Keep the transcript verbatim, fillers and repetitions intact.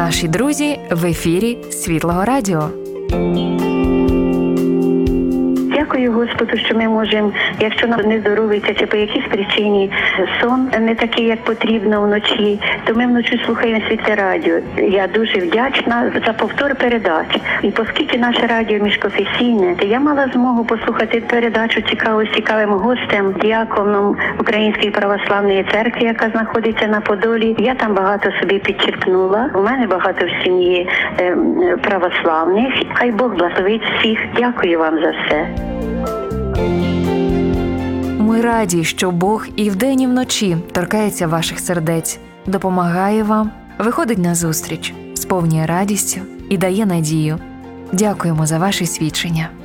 Наші друзі в ефірі Світлого Радіо. Дякую Господу, що ми можемо, якщо нам не здоровиться чи по якійсь причині сон не такий, як потрібно вночі, то ми вночі слухаємо Світле Радіо. Я дуже вдячна за повтор передач. І оскільки наше радіо міжконфесійне, то я мала змогу послухати передачу цікаву з цікавим гостем, діаконом Української православної церкви, яка знаходиться на Подолі. Я там багато собі підчерпнула. У мене багато в сім'ї е, православних. Хай Бог благословить всіх. Дякую вам за все. Ми раді, що Бог і вдень, і вночі торкається ваших сердець, допомагає вам, виходить на зустріч, сповнює радістю і дає надію. Дякуємо за ваші свідчення.